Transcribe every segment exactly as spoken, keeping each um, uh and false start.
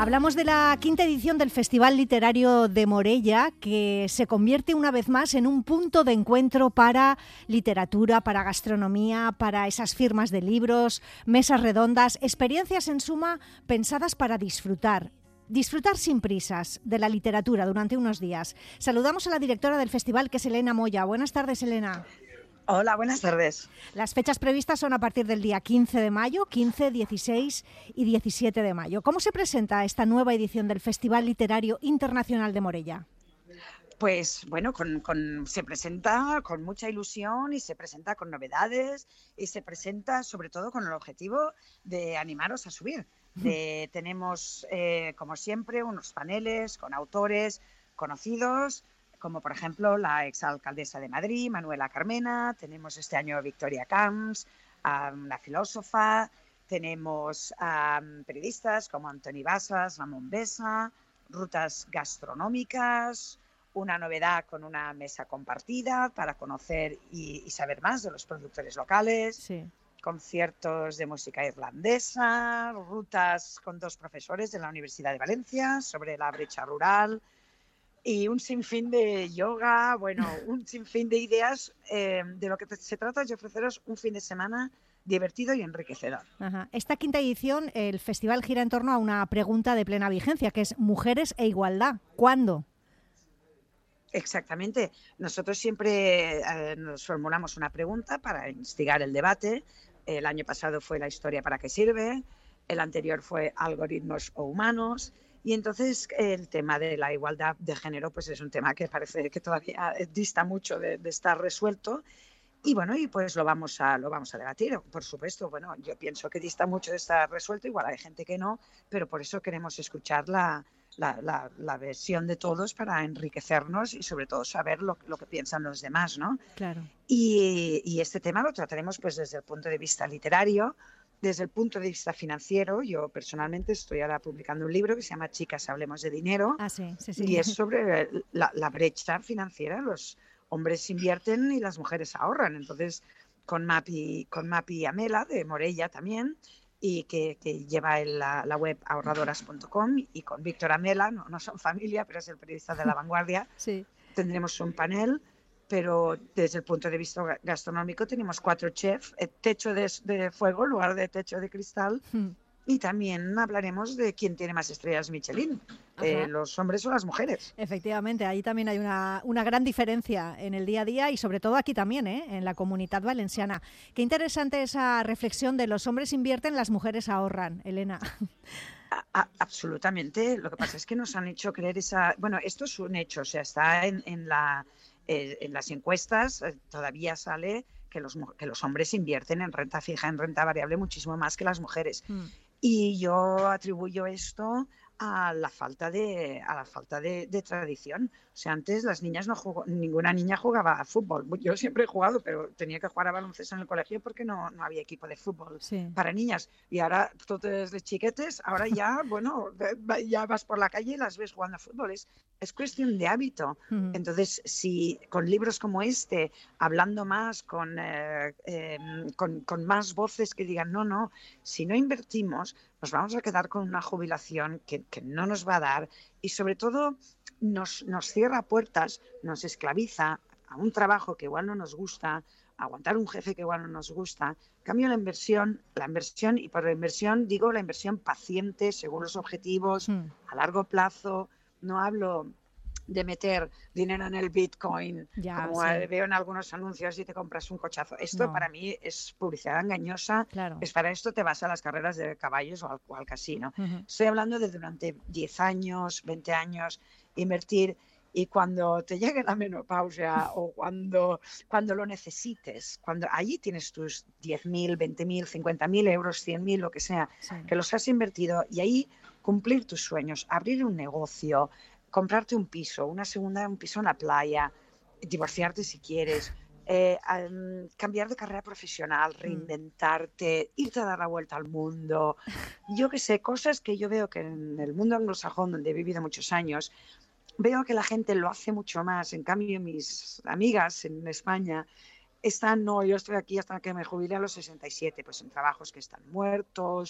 Hablamos de la quinta edición del Festival Literario de Morella, que se convierte una vez más en un punto de encuentro para literatura, para gastronomía, para esas firmas de libros, mesas redondas, experiencias en suma pensadas para disfrutar. Disfrutar sin prisas de la literatura durante unos días. Saludamos a la directora del festival, que es Elena Moya. Buenas tardes, Elena. Hola, buenas tardes. Las fechas previstas son a partir del día quince de mayo, quince, dieciséis y diecisiete de mayo. ¿Cómo se presenta esta nueva edición del Festival Literario Internacional de Morella? Pues bueno, con, con, se presenta con mucha ilusión y se presenta con novedades y se presenta sobre todo con el objetivo de animaros a subir. De, tenemos, eh, como siempre, unos paneles con autores conocidos, como por ejemplo la exalcaldesa de Madrid, Manuela Carmena. Tenemos este año Victoria Camps, um, la filósofa. Tenemos um, periodistas como Antoni Basas, Ramón Besa, rutas gastronómicas, una novedad con una mesa compartida para conocer y, y saber más de los productores locales. Sí. Conciertos de música irlandesa, rutas con dos profesores de la Universidad de Valencia sobre la brecha rural y un sinfín de yoga, bueno, un sinfín de ideas. Eh, de lo que se trata es de ofreceros un fin de semana divertido y enriquecedor. Ajá. Esta quinta edición, el festival gira en torno a una pregunta de plena vigencia, que es mujeres e igualdad. ¿Cuándo? Exactamente. Nosotros siempre eh, nos formulamos una pregunta para instigar el debate. El año pasado fue la historia para qué sirve, el anterior fue algoritmos o humanos, y entonces el tema de la igualdad de género pues es un tema que parece que todavía dista mucho de, de estar resuelto. Y bueno, y pues lo vamos a lo vamos a debatir, por supuesto. Bueno, yo pienso que dista mucho de estar resuelto, igual hay gente que no, pero por eso queremos escuchar la, la, la, la versión de todos para enriquecernos y sobre todo saber lo, lo que piensan los demás, ¿no? Claro. Y, y este tema lo trataremos pues desde el punto de vista literario, desde el punto de vista financiero. Yo personalmente estoy ahora publicando un libro que se llama Chicas, hablemos de dinero. Ah, sí, sí, sí. Y es sobre la, la brecha financiera. Los hombres invierten y las mujeres ahorran. Entonces, con Mapi, con Mapi Amela, de Morella también, y que, que lleva el, la, la web ahorradoras punto com, y con Víctor Amela, no, no son familia, pero es el periodista de La Vanguardia, sí. Tendremos un panel, pero desde el punto de vista gastronómico tenemos cuatro chefs, techo de, de fuego en lugar de techo de cristal. Mm. Y también hablaremos de quién tiene más estrellas Michelin, eh, los hombres o las mujeres. Efectivamente, ahí también hay una, una gran diferencia en el día a día y sobre todo aquí también, ¿eh? En la Comunitat Valenciana. Qué interesante esa reflexión de los hombres invierten, las mujeres ahorran, Elena. A, a, absolutamente. Lo que pasa es que nos han hecho creer esa... Bueno, esto es un hecho, o sea, está en, en, la, eh, en las encuestas, eh, todavía sale que los, que los hombres invierten en renta fija, en renta variable muchísimo más que las mujeres. Mm. Y yo atribuyo esto a la falta de a la falta de, de tradición. O sea, antes las niñas no jugó, ninguna niña jugaba a fútbol. Yo siempre he jugado, pero tenía que jugar a baloncesto en el colegio porque no, no había equipo de fútbol sí. para niñas. Y ahora, todos de chiquetes, ahora ya, bueno, ya vas por la calle y las ves jugando a fútbol. Es, es cuestión de hábito. Uh-huh. Entonces, si con libros como este, hablando más, con, eh, eh, con, con más voces que digan, no, no, si no invertimos, nos vamos a quedar con una jubilación que, que no nos va a dar y sobre todo nos, nos cierra puertas, nos esclaviza a un trabajo que igual no nos gusta, a aguantar un jefe que igual no nos gusta. En cambio, la inversión, la inversión, y por la inversión digo la inversión paciente, según los objetivos, mm. a largo plazo. No hablo de meter dinero en el Bitcoin, ya, como sí. veo en algunos anuncios y te compras un cochazo. Esto no. para mí es publicidad engañosa. Claro. Es para esto te vas a las carreras de caballos o al, o al casino. Uh-huh. Estoy hablando de durante diez años, veinte años, invertir, y cuando te llegue la menopausia o cuando, cuando lo necesites, cuando allí tienes tus diez mil, veinte mil, cincuenta mil euros, cien mil, lo que sea, sí. que los has invertido, y ahí cumplir tus sueños, abrir un negocio, comprarte un piso, una segunda, un piso en la playa, divorciarte si quieres, eh, um, cambiar de carrera profesional, reinventarte, irte a dar la vuelta al mundo. Yo qué sé, cosas que yo veo que en el mundo anglosajón, donde he vivido muchos años, veo que la gente lo hace mucho más. En cambio, mis amigas en España están, no, yo estoy aquí hasta que me jubile a los sesenta y siete, pues en trabajos que están muertos,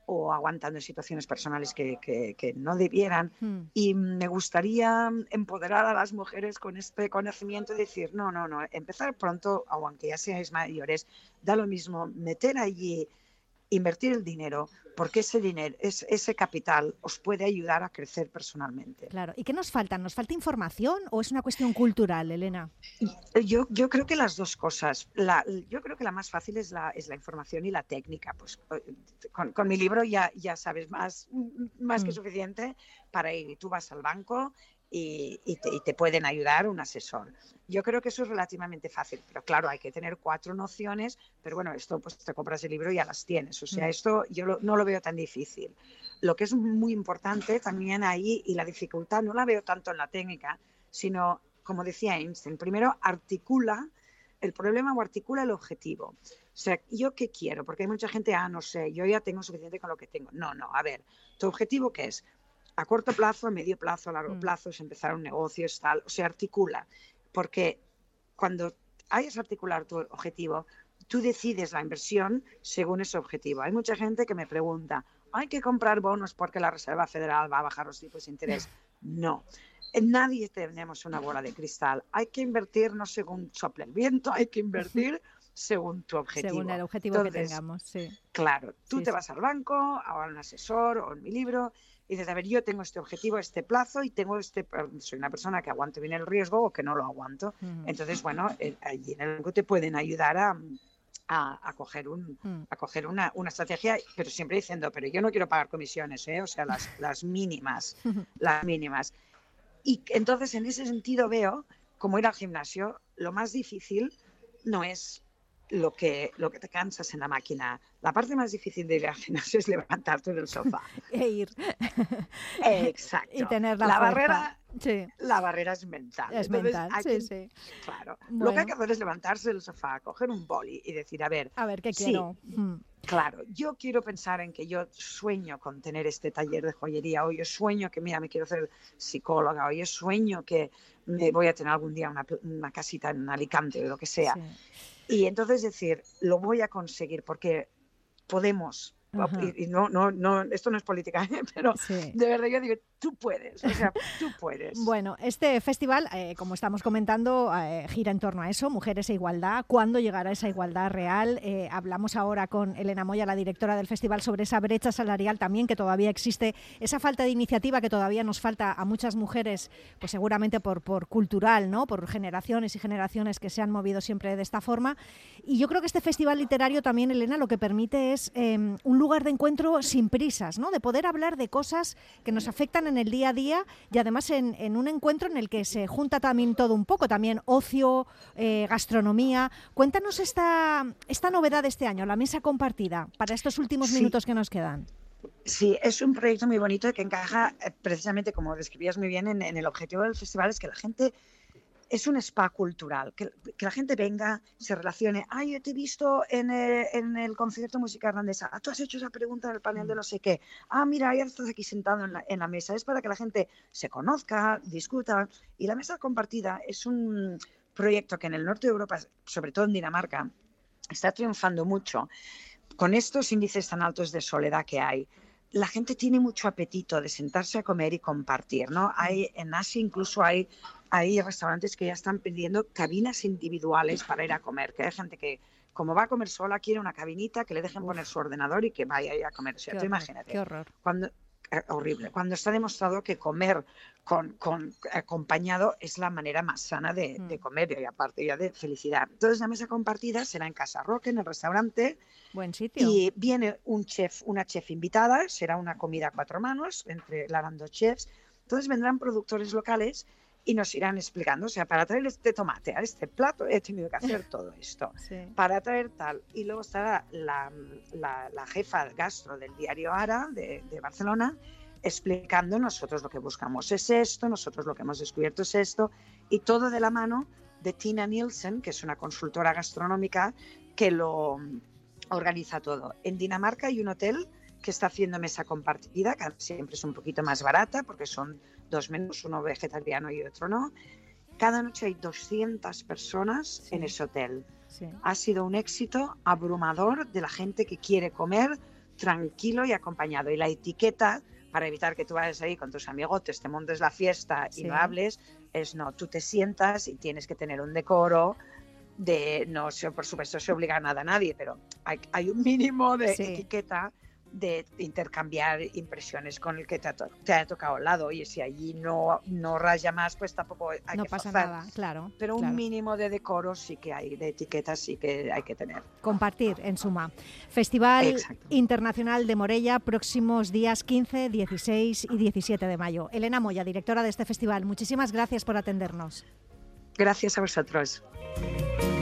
o aguantando situaciones personales que, que, que no debieran. Mm. Y me gustaría empoderar a las mujeres con este conocimiento y decir, no, no, no, empezar pronto, aunque ya seáis mayores, da lo mismo, meter allí, invertir el dinero, porque ese dinero, es, ese capital os puede ayudar a crecer personalmente. Claro. ¿Y qué nos falta? ¿Nos falta información o es una cuestión cultural, Elena? Yo, yo creo que las dos cosas. La, yo creo que la más fácil es la, es la información y la técnica. Pues con, con mi libro ya, ya sabes más, más mm. que suficiente para ir. Tú vas al banco y, y, te, y te pueden ayudar un asesor. Yo creo que eso es relativamente fácil, pero claro, hay que tener cuatro nociones, pero bueno, esto pues te compras el libro y ya las tienes. O sea, mm. esto yo lo, no lo veo tan difícil. Lo que es muy importante también ahí, y la dificultad no la veo tanto en la técnica, sino, como decía Einstein, primero articula el problema o articula el objetivo. O sea, ¿yo qué quiero? Porque hay mucha gente, ah, no sé, yo ya tengo suficiente con lo que tengo. No, no, a ver, ¿tu objetivo qué es? A corto plazo, a medio plazo, a largo mm. plazo, es empezar un negocio, es tal. O sea, articula. Porque cuando hayas articular tu objetivo, tú decides la inversión según ese objetivo. Hay mucha gente que me pregunta, ¿hay que comprar bonos porque la Reserva Federal va a bajar los tipos de interés? No. Nadie tenemos una bola de cristal. Hay que invertir no según sople el viento, hay que invertir según tu objetivo. Según el objetivo Entonces, que tengamos, sí. Claro, tú sí, te sí. vas al banco, a un asesor o en mi libro y dices, a ver, yo tengo este objetivo, este plazo y tengo este, soy una persona que aguanto bien el riesgo o que no lo aguanto. Uh-huh. Entonces, bueno, allí en el banco te pueden ayudar a... A, a coger, un, mm. a coger una, una estrategia, pero siempre diciendo, pero yo no quiero pagar comisiones, ¿eh? O sea, las, las mínimas, las mínimas. Y entonces en ese sentido veo, como ir al gimnasio, lo más difícil no es lo que, lo que te cansas en la máquina. La parte más difícil de ir al gimnasio es levantarte del sofá. E ir. Exacto. Y tener la, la fuerza. barrera. Sí. La barrera es mental. Es Entonces, mental, hay sí, que, sí. Claro. Bueno. Lo que hay que hacer es levantarse del sofá, coger un boli y decir, a ver... A ver, ¿qué sí, quiero? Mm. Claro, yo quiero pensar en que yo sueño con tener este taller de joyería, o yo sueño que, mira, me quiero hacer psicóloga, o yo sueño que me voy a tener algún día una, una casita en Alicante o lo que sea. Sí. Y entonces decir, lo voy a conseguir porque podemos... Y, y no, no, no, esto no es política, ¿eh? Pero sí. De verdad yo digo, tú puedes, o sea, tú puedes. Bueno, este festival, eh, como estamos comentando, eh, gira en torno a eso, mujeres e igualdad. ¿Cuándo llegará esa igualdad real? Eh, hablamos ahora con Elena Moya, la directora del festival, sobre esa brecha salarial también que todavía existe, esa falta de iniciativa que todavía nos falta a muchas mujeres, pues seguramente por, por cultural, ¿no? Por generaciones y generaciones que se han movido siempre de esta forma. Y yo creo que este festival literario también, Elena, lo que permite es eh, un lugar de encuentro sin prisas, ¿no? De poder hablar de cosas que nos afectan en el día a día y además en, en un encuentro en el que se junta también todo un poco, también ocio, eh, gastronomía. Cuéntanos esta, esta novedad de este año, la mesa compartida, para estos últimos sí. minutos que nos quedan. Sí, es un proyecto muy bonito que encaja eh, precisamente, como describías muy bien, en, en el objetivo del festival, es que la gente... Es un spa cultural, que, que la gente venga, se relacione. Ah, yo te he visto en el, en el concierto musical irlandesa. Ah, tú has hecho esa pregunta en el panel de no sé qué. Ah, mira, ya estás aquí sentado en la, en la mesa. Es para que la gente se conozca, discuta. Y la mesa compartida es un proyecto que en el norte de Europa, sobre todo en Dinamarca, está triunfando mucho. Con estos índices tan altos de soledad que hay, la gente tiene mucho apetito de sentarse a comer y compartir, ¿no? Hay, en Asia incluso hay, hay restaurantes que ya están pidiendo cabinas individuales para ir a comer, que hay gente que, como va a comer sola, quiere una cabinita que le dejen Uf. poner su ordenador y que vaya a comer. O sea, tú horror, imagínate. Qué horror. Cuando, eh, horrible. Cuando está demostrado que comer con, con acompañado es la manera más sana de, mm. de comer y aparte ya de felicidad. Entonces la mesa compartida será en Casa Roque, en el restaurante. Buen sitio. Y viene un chef, una chef invitada, será una comida a cuatro manos, entre las dos chefs. Entonces vendrán productores locales y nos irán explicando, o sea, para traer este tomate a este plato he tenido que hacer todo esto, sí. Para traer tal. Y luego estará la, la, la jefa gastro del diario Ara de, de Barcelona explicando, nosotros lo que buscamos es esto, nosotros lo que hemos descubierto es esto, y todo de la mano de Tina Nielsen, que es una consultora gastronómica que lo organiza todo. En Dinamarca hay un hotel que está haciendo mesa compartida, que siempre es un poquito más barata porque son dos menús, uno vegetariano y otro no. Cada noche hay doscientas personas sí. en ese hotel. Sí. Ha sido un éxito abrumador de la gente que quiere comer tranquilo y acompañado. Y la etiqueta, para evitar que tú vayas ahí con tus amigotes, te montes la fiesta y Sí. no hables, es no, tú te sientas y tienes que tener un decoro de, no, se- por supuesto se obliga a nada a nadie, pero hay, hay un mínimo de Sí. etiqueta de intercambiar impresiones con el que te ha, to- te ha tocado al lado. Y si allí no, no raya más, pues tampoco hay No que pasa forzar. nada, claro. Pero un claro. mínimo de decoro sí que hay, de etiquetas sí que hay que tener. Compartir, en suma. Festival Exacto. Internacional de Morella, próximos días quince, dieciséis y diecisiete de mayo. Elena Moya, directora de este festival, muchísimas gracias por atendernos. Gracias a vosotros.